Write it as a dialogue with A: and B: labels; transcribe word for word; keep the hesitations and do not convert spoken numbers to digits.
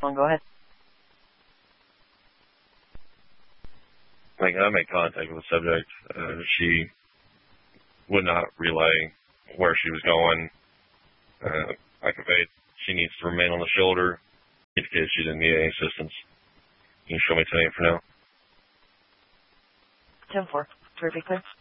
A: On, go ahead.
B: Like, I made contact with the subject. Uh, she would not relay where she was going. Uh, I conveyed she needs to remain on the shoulder. Indicated she didn't need any assistance. Can you show me today for now?
A: ten four. Terrific, clear.